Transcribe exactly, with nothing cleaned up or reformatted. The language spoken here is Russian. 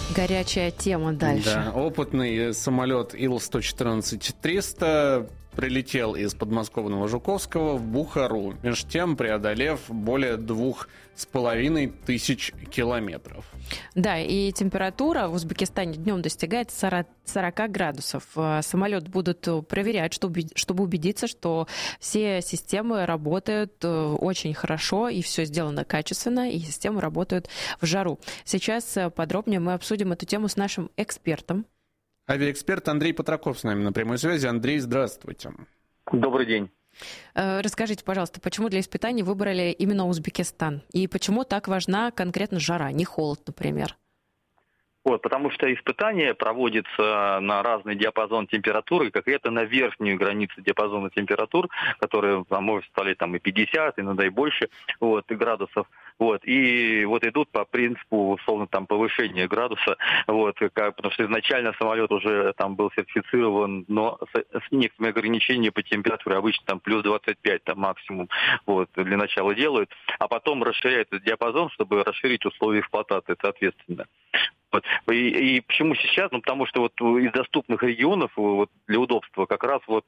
Горячая тема дальше. Да, опытный самолет Ил сто четырнадцать триста прилетел из подмосковного Жуковского в Бухару, между тем преодолев более двух с половиной тысяч километров. Да, и температура в Узбекистане днем достигает сорок градусов. Самолет будут проверять, чтобы убедиться, что все системы работают очень хорошо, и все сделано качественно, и системы работают в жару. Сейчас подробнее мы обсудим эту тему с нашим экспертом. Авиаэксперт Андрей Патраков с нами на прямой связи. Андрей, здравствуйте. Добрый день. Расскажите, пожалуйста, почему для испытаний выбрали именно Узбекистан? И почему так важна конкретно жара, не холод, например? Вот, потому что испытание проводится на разный диапазон температуры, конкретно на верхнюю границу диапазона температур, которые там, может составлять там, и пятьдесят, иногда и больше вот, и градусов. Вот, и вот идут по принципу, условно, там, повышения градуса, вот, как, потому что изначально самолет уже там был сертифицирован, но с, с некоторыми ограничениями по температуре, обычно там плюс двадцать пять там, максимум, вот, для начала делают, а потом расширяют этот диапазон, чтобы расширить условия эксплуатации, соответственно. Вот. И, и почему сейчас? Ну, потому что вот из доступных регионов вот, для удобства как раз вот